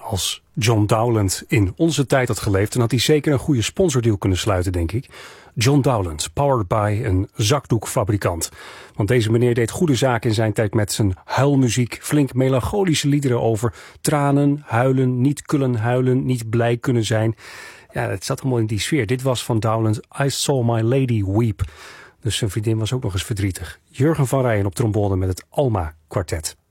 Als John Dowland in onze tijd had geleefd, dan had hij zeker een goede sponsordeal kunnen sluiten, denk ik. John Dowland, powered by een zakdoekfabrikant. Want deze meneer deed goede zaken in zijn tijd met zijn huilmuziek. Flink melancholische liederen over tranen, huilen, niet kunnen huilen, niet blij kunnen zijn. Ja, het zat allemaal in die sfeer. Dit was van Dowland, I Saw My Lady Weep. Dus zijn vriendin was ook nog eens verdrietig. Jurgen van Rijen op trombone met het Alma Quartet.